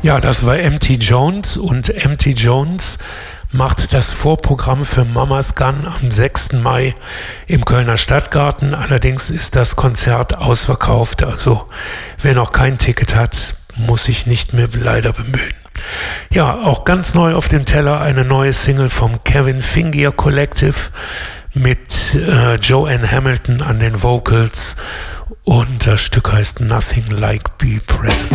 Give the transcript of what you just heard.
Ja, das war M.T. Jones und M.T. Jones macht das Vorprogramm für Mama's Gun am 6. Mai im Kölner Stadtgarten. Allerdings ist das Konzert ausverkauft, also wer noch kein Ticket hat, muss sich nicht mehr leider bemühen. Ja, auch ganz neu auf dem Teller eine neue Single vom Kevin Fingier Collective mit Joanne Hamilton an den Vocals und das Stück heißt Nothing Like Be Present.